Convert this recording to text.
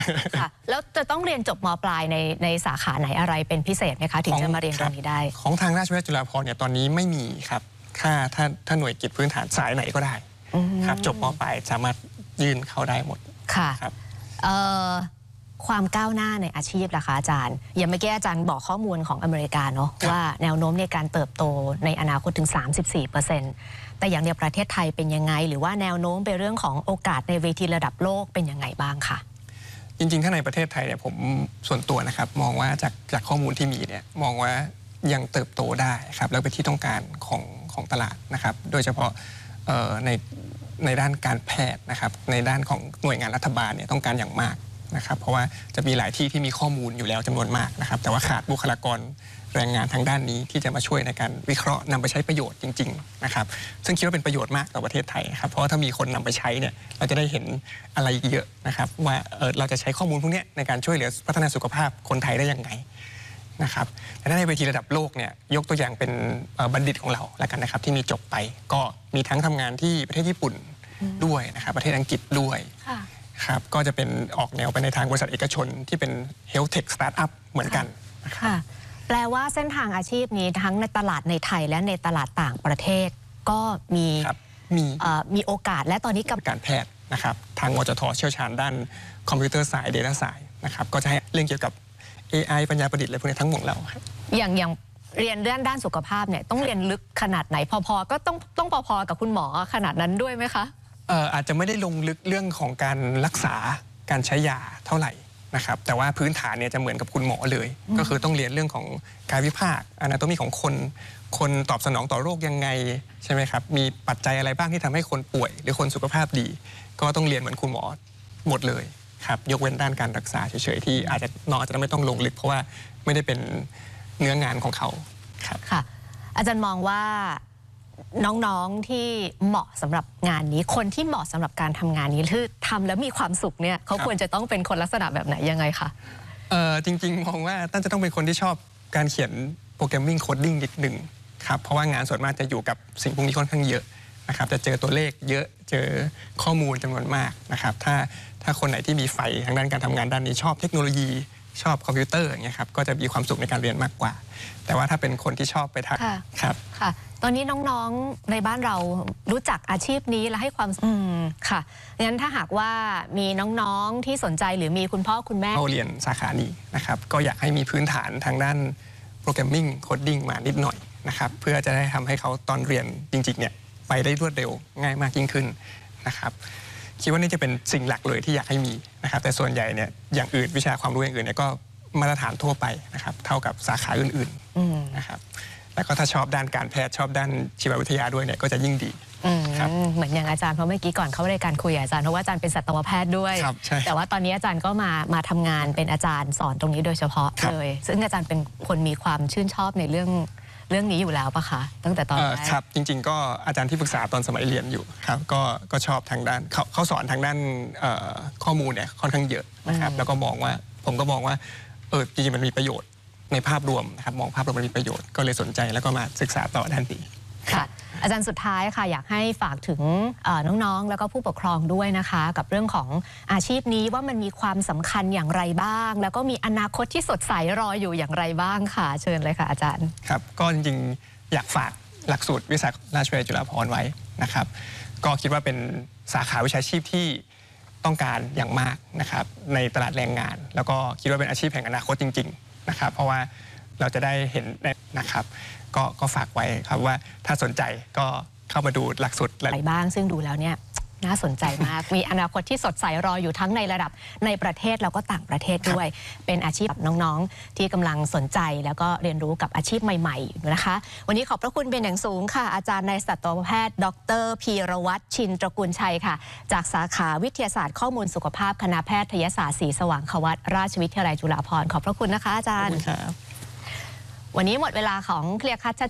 ค่ะแล้วจะต้องเรียนจบม.ปลายในสาขาไหนอะไรเป็นพิเศษไหมคะถึงจะมาเรียนตรงนี้ได้ของทางราชวิทยาลัยจุฬาภรณ์เนี่ยตอนนี้ไม่มีครับถ้าหน่วยกิจพื้นฐานสายไหนก็ได้ครับจบม.ปลายสามารถยื่นเข้าได้หมดค่ะครับความก้าวหน้าในอาชีพล่ะคะอาจารย์อย่างเมื่อกี้อาจารย์บอกข้อมูลของอเมริกาเนาะว่าแนวโน้มในการเติบโตในอนาคตถึง 34%แต่อย่างในประเทศไทยเป็นยังไงหรือว่าแนวโน้มไปเรื่องของโอกาสในเวทีระดับโลกเป็นยังไงบ้างคะจริงๆถ้าในประเทศไทยเนี่ยผมส่วนตัวนะครับมองว่าจากข้อมูลที่มีเนี่ยมองว่ายังเติบโตได้ครับแล้วเป็นที่ต้องการของตลาดนะครับโดยเฉพาะในด้านการแพทย์นะครับในด้านของหน่วยงานรัฐบาลเนี่ยต้องการอย่างมากนะครับเพราะว่าจะมีหลายที่ที่มีข้อมูลอยู่แล้วจำนวนมากนะครับแต่ว่าขาดบุคลากรแรงงานทางด้านนี้ที่จะมาช่วยในการวิเคราะห์นำไปใช้ประโยชน์จริงๆนะครับซึ่งคิดว่าเป็นประโยชน์มากต่อประเทศไทยครับเพราะว่าถ้ามีคนนำไปใช้เนี่ยเราจะได้เห็นอะไรเยอะนะครับว่าเราจะใช้ข้อมูลพวกนี้ในการช่วยเหลือพัฒนาสุขภาพคนไทยได้ยังไงนะครับแต่ถ้าในเวทีระดับโลกเนี่ยยกตัวอย่างเป็นบัณฑิตของเราแล้วกันนะครับที่มีจบไปก็มีทั้งทำงานที่ประเทศญี่ปุ่นด้วยนะครับประเทศอังกฤษด้วยครับก็จะเป็นออกแนวไปในทางบริษัทเอกชนที่เป็น Health Tech Startup เหมือนกันค่ะแปลว่าเส้นทางอาชีพนี้ทั้งในตลาดในไทยและในตลาดต่างประเทศก็มีโอกาสและตอนนี้กับการแพทย์นะครับทางมจท.เชี่ยวชาญด้านคอมพิวเตอร์สาย Data สายนะครับก็จะให้เรื่องเกี่ยวกับ AI ปัญญาประดิษฐ์อะไรพวกนี้ทั้งหมดเราอย่างเรียนเรื่องด้านสุขภาพเนี่ยต้องเรียนลึกขนาดไหนพอก็ต้องพอกับคุณหมอขนาดนั้นด้วยไหมคะอาจจะไม่ได้ลงลึกเรื่องของการรักษาการใช้ยาเท่าไหร่นะครับแต่ว่าพื้นฐานเนี่ยจะเหมือนกับคุณหมอเลยก็คือต้องเรียนเรื่องของกายวิภาคอนาโตมีของคนตอบสนองต่อโรคยังไงใช่ไหมครับมีปัจจัยอะไรบ้างที่ทำให้คนป่วยหรือคนสุขภาพดีก็ต้องเรียนเหมือนคุณหมอหมดเลยครับยกเว้นด้านการรักษาเฉยๆที่อาจจะไม่ต้องลงลึกเพราะว่าไม่ได้เป็นเนื้องานของเขาครับค่ะอาจารย์มองว่าน้องๆที่เหมาะสำหรับงานนี้คนที่เหมาะสำหรับการทำงานนี้คือทำแล้วมีความสุขเนี่ยเขาควรจะต้องเป็นคนลักษณะแบบไหนยังไงคะจริงๆมองว่าน่าจะต้องเป็นคนที่ชอบการเขียนโปรแกรมมิ่งโคดดิ้งนิดหนึ่งครับเพราะว่างานส่วนมากจะอยู่กับสิ่งพวกนี้ค่อนข้างเยอะนะครับจะเจอตัวเลขเยอะเจอข้อมูลจำนวนมากนะครับถ้าคนไหนที่มีไฟทางด้านการทำงานด้านนี้ชอบเทคโนโลยีชอบคอมพิวเตอร์อย่างเงี้ยครับก็จะมีความสุขในการเรียนมากกว่าแต่ว่าถ้าเป็นคนที่ชอบไปทางครับค่ะตอนนี้น้องๆในบ้านเรารู้จักอาชีพนี้และให้ความค่ะงั้นถ้าหากว่ามีน้องๆที่สนใจหรือมีคุณพ่อคุณแม่เขาเรียนสาขานี้นะครับก็อยากให้มีพื้นฐานทางด้านโปรแกรมมิ่งโคดดิ้งมานิดหน่อยนะครับเพื่อจะได้ทำให้เขาตอนเรียนจริงๆเนี่ยไปได้รวดเร็วง่ายมากยิ่งขึ้นนะครับคิดว่านี่จะเป็นสิ่งหลักเลยที่อยากให้มีนะครับแต่ส่วนใหญ่เนี่ยอย่างอื่นวิชาความรู้อย่างอื่นเนี่ยก็มาตรฐานทั่วไปนะครับเท่ากับสาขาอื่นๆนะครับแล้วก็ถ้าชอบด้านการแพทย์ชอบด้านชีววิทยาด้วยเนี่ยก็จะยิ่งดีครับเหมือนอย่างอาจารย์เพราะเมื่อกี้ก่อนเข้ารายการคุยอาจารย์เพราะว่าอาจารย์เป็นสัตวแพทย์ด้วยแต่ว่าตอนนี้อาจารย์ก็มาทำงานเป็นอาจารย์สอนตรงนี้โดยเฉพาะเลยซึ่งอาจารย์เป็นคนมีความชื่นชอบในเรื่องนี้อยู่แล้วปะคะตั้งแต่ตอนแรกครับจริงๆก็อาจารย์ที่ปรึกษาตอนสมัยเรียนอยู่ครับก็ชอบทางด้านเขาสอนทางด้านข้อมูลเนี่ยค่อนข้างเยอะนะครับแล้วก็ผมก็มองว่าจริงๆมันมีประโยชน์ในภาพรวมนะครับมองภาพรวมมันมีประโยชน์ก็เลยสนใจแล้วก็มาศึกษาต่อด้านนี้ค่ะอาจารย์สุดท้ายค่ะอยากให้ฝากถึงน้องๆแล้วก็ผู้ปกครองด้วยนะคะกับเรื่องของอาชีพนี้ว่ามันมีความสำคัญอย่างไรบ้างแล้วก็มีอนาคตที่สดใสรออยู่อย่างไรบ้างค่ะเชิญเลยค่ะอาจารย์ครับก็จริงๆอยากฝากหลักสูตรวิชาราชวิทยาลัยจุฬาภรณ์ไว้นะครับก็คิดว่าเป็นสาขาวิชาชีพที่ต้องการอย่างมากนะครับในตลาดแรงงานแล้วก็คิดว่าเป็นอาชีพแห่งอนาคตจริงๆนะครับเพราะว่าเราจะได้เห็นนะครับก็ฝากไว้ครับว่าถ้าสนใจก็เข้ามาดูหลักสูตรอะไรบ้างซึ่งดูแล้วเนี่ยน่าสนใจมากมีอนาคตที่สดใสรออยู่ทั้งในระดับในประเทศแล้วก็ต่างประเทศด้วยเป็นอาชีพแบบน้องๆที่กำลังสนใจแล้วก็เรียนรู้กับอาชีพใหม่ๆนะคะวันนี้ขอบพระคุณเป็นอย่างสูงค่ะอาจารย์นายสัตวแพทย์ดร.พีรวัตรชินตระกูลชัยค่ะจากสาขาวิทยาศาสตร์ข้อมูลสุขภาพคณะแพทยศาสตร์ศรีสว่างควัตราชวิทยาลัยจุฬาภรณ์ขอบพระคุณนะคะอาจารย์วันนี้หมดเวลาของเคลียร์คัท